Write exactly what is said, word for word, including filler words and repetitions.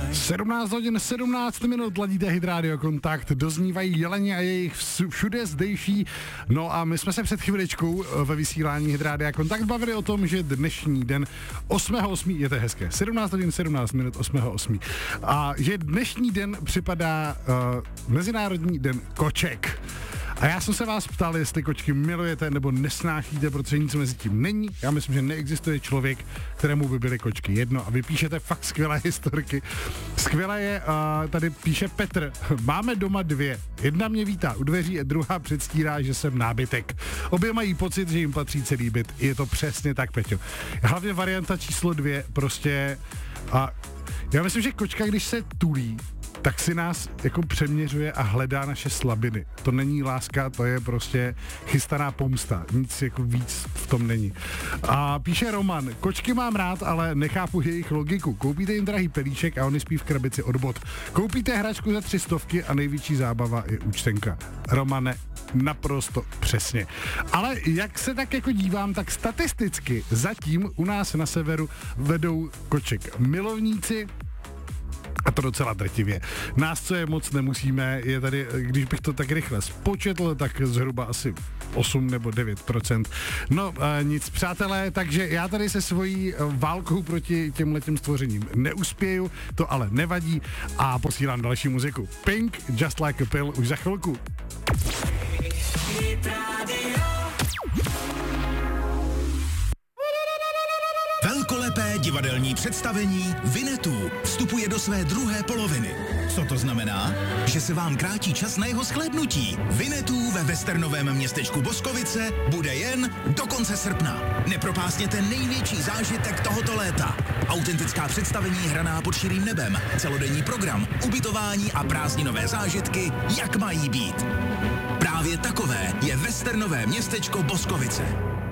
sedmnáct hodin sedmnáct minut, ladíte Hit Radio Kontakt, doznívají jeleni a jejich všude zdejší. No a my jsme se před chviličkou ve vysílání Hit Radio Kontakt bavili o tom, že dnešní den osmého osmého je to hezké, sedmnáct hodin sedmnáct minut osmého osmého a že dnešní den připadá uh, Mezinárodní den koček. A já jsem se vás ptal, jestli kočky milujete nebo nesnášíte, protože nic mezi tím není. Já myslím, že neexistuje člověk, kterému by byly kočky jedno a vy píšete fakt skvělé historky. Skvělé je, uh, tady píše Petr, máme doma dvě. Jedna mě vítá u dveří a druhá předstírá, že jsem nábytek. Obě mají pocit, že jim patří celý byt. Je to přesně tak, Peťo. Hlavně varianta číslo dvě, prostě... A já myslím, že kočka, když se tulí, tak si nás jako přeměřuje a hledá naše slabiny. To není láska, to je prostě chystaná pomsta. Nic jako víc v tom není. A píše Roman, kočky mám rád, ale nechápu jejich logiku. Koupíte jim drahý pelíšek a oni spí v krabici od bot. Koupíte hračku za tři stovky a největší zábava je účtenka. Romane, naprosto přesně. Ale jak se tak jako dívám, tak statisticky zatím u nás na severu vedou koček milovníci, a to docela drtivě. Nás, co je moc nemusíme, je tady, když bych to tak rychle spočetl, tak zhruba asi osm nebo devět procent. No e, nic, přátelé, takže já tady se svojí válkou proti těmhletěm stvořením neuspěju, to ale nevadí a posílám další muziku. Pink, Just Like a Pill, už za chvilku. Velkolepé divadelní představení Vinetů vstupuje do své druhé poloviny. Co to znamená? Že se vám krátí čas na jeho shlédnutí. Vinetů ve westernovém městečku Boskovice bude jen do konce srpna. Nepropásněte největší zážitek tohoto léta. Autentická představení hraná pod širým nebem, celodenní program, ubytování a prázdninové zážitky, jak mají být. Právě takové je westernové městečko Boskovice.